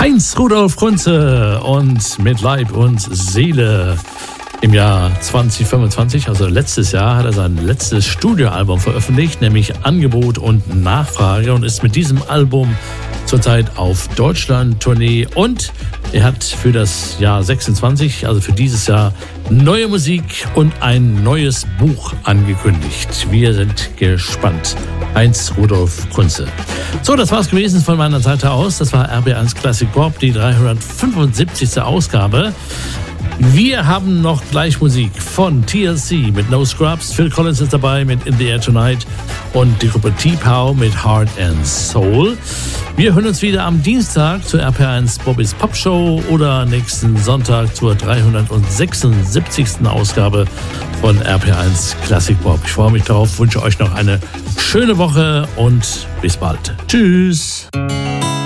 Heinz Rudolf Kunze und mit Leib und Seele. Im Jahr 2025, also letztes Jahr, hat er sein letztes Studioalbum veröffentlicht, nämlich Angebot und Nachfrage, und ist mit diesem Album zurzeit auf Deutschland-Tournee, und er hat für das Jahr 26, also für dieses Jahr, neue Musik und ein neues Buch angekündigt. Wir sind gespannt. Heinz Rudolf Kunze. So, das war's gewesen von meiner Seite aus. Das war RBR1 Classic Pop, die 375. Ausgabe. Wir haben noch gleich Musik von TLC mit No Scrubs. Phil Collins ist dabei mit In the Air Tonight und die Gruppe T-Pow mit Heart and Soul. Wir hören uns wieder am Dienstag zur RPR1 Bobbys Pop Show oder nächsten Sonntag zur 376. Ausgabe von RPR1 Classic Pop. Ich freue mich darauf, wünsche euch noch eine schöne Woche und bis bald. Tschüss.